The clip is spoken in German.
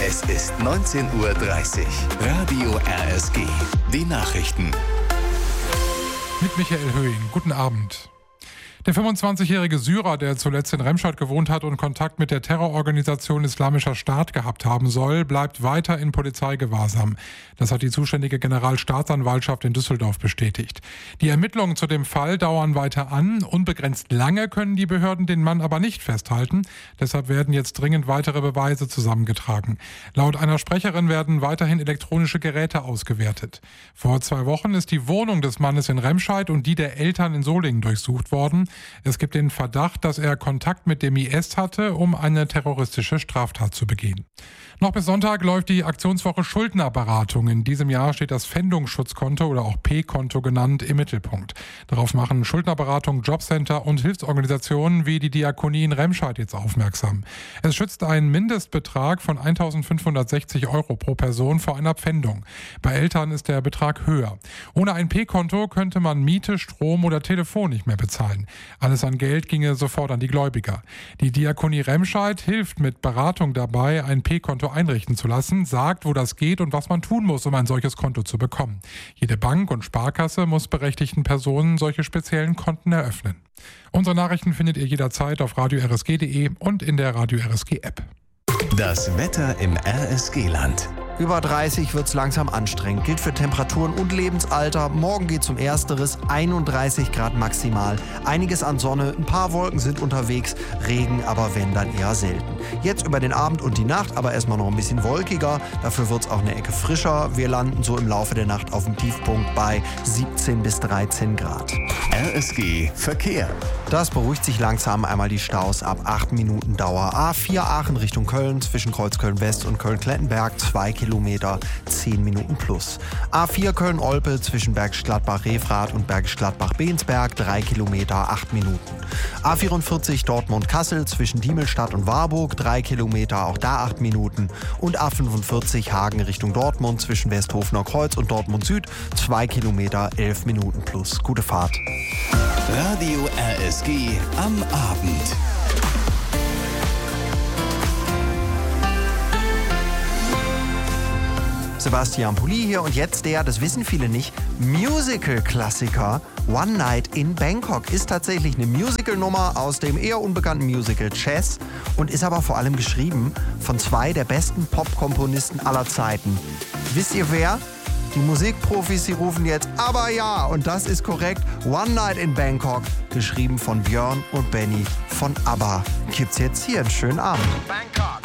Es ist 19:30 Uhr. Radio RSG. Die Nachrichten. Mit Michael Höhing. Guten Abend. Der 25-jährige Syrer, der zuletzt in Remscheid gewohnt hat und Kontakt mit der Terrororganisation Islamischer Staat gehabt haben soll, bleibt weiter in Polizeigewahrsam. Das hat die zuständige Generalstaatsanwaltschaft in Düsseldorf bestätigt. Die Ermittlungen zu dem Fall dauern weiter an. Unbegrenzt lange können die Behörden den Mann aber nicht festhalten. Deshalb werden jetzt dringend weitere Beweise zusammengetragen. Laut einer Sprecherin werden weiterhin elektronische Geräte ausgewertet. Vor 2 Wochen ist die Wohnung des Mannes in Remscheid und die der Eltern in Solingen durchsucht worden. Es gibt den Verdacht, dass er Kontakt mit dem IS hatte, um eine terroristische Straftat zu begehen. Noch bis Sonntag läuft die Aktionswoche Schuldnerberatung. In diesem Jahr steht das Pfändungsschutzkonto oder auch P-Konto genannt im Mittelpunkt. Darauf machen Schuldnerberatung, Jobcenter und Hilfsorganisationen wie die Diakonie in Remscheid jetzt aufmerksam. Es schützt einen Mindestbetrag von 1.560 € pro Person vor einer Pfändung. Bei Eltern ist der Betrag höher. Ohne ein P-Konto könnte man Miete, Strom oder Telefon nicht mehr bezahlen. Alles an Geld ginge sofort an die Gläubiger. Die Diakonie Remscheid hilft mit Beratung dabei, ein P-Konto einrichten zu lassen, sagt, wo das geht und was man tun muss, um ein solches Konto zu bekommen. Jede Bank und Sparkasse muss berechtigten Personen solche speziellen Konten eröffnen. Unsere Nachrichten findet ihr jederzeit auf radio-rsg.de und in der Radio RSG App. Das Wetter im RSG-Land. Über 30 wird's langsam anstrengend. Gilt für Temperaturen und Lebensalter. Morgen geht's um Ersteres, 31 Grad maximal. Einiges an Sonne, ein paar Wolken sind unterwegs. Regen aber wenn dann eher selten. Jetzt über den Abend und die Nacht aber erstmal noch ein bisschen wolkiger. Dafür wird's auch eine Ecke frischer. Wir landen so im Laufe der Nacht auf dem Tiefpunkt bei 17 bis 13 Grad. RSG Verkehr. Das beruhigt sich langsam. Einmal die Staus ab 8 Minuten Dauer. A4 Aachen Richtung Köln zwischen Kreuzköln West und Köln-Klettenberg 2 Kilometer, 10 Minuten plus. A4 Köln-Olpe zwischen Bergisch Gladbach-Refrath und Bergisch Gladbach-Bensberg 3 Kilometer, 8 Minuten. A44 Dortmund-Kassel zwischen Diemelstadt und Warburg 3 Kilometer, auch da 8 Minuten. Und A45 Hagen Richtung Dortmund zwischen Westhofener Kreuz und Dortmund Süd 2 Kilometer, 11 Minuten plus. Gute Fahrt. Radio RSG am Abend. Sebastian Pulli hier und jetzt der, das wissen viele nicht, Musical-Klassiker One Night in Bangkok. Ist tatsächlich eine Musical-Nummer aus dem eher unbekannten Musical Chess und ist aber vor allem geschrieben von 2 der besten Pop-Komponisten aller Zeiten. Wisst ihr wer? Die Musikprofis, die rufen jetzt, aber ja, und das ist korrekt, One Night in Bangkok, geschrieben von Björn und Benny von ABBA. Gibt's jetzt hier einen schönen Abend. Bangkok.